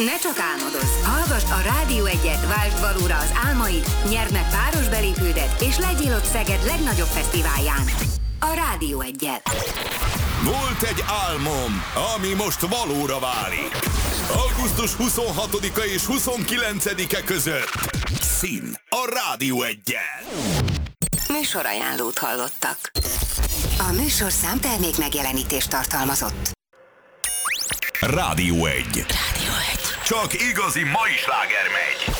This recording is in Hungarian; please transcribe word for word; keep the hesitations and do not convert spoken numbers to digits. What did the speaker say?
Ne csak álmodozz! Hallgass a Rádió egyet, váld valóra az álmaid, nyerd meg páros belépődet, és legyél ott Szeged legnagyobb fesztiválján. A Rádió egyel. Volt egy álmom, ami most valóra válik. augusztus huszonhatodika és huszonkilencedike között. Szín a Rádió egyel. Műsorajánlót hallottak. A műsorszám termék megjelenítést tartalmazott. Rádió egy. Rádió egy. Csak igazi mai sláger megy.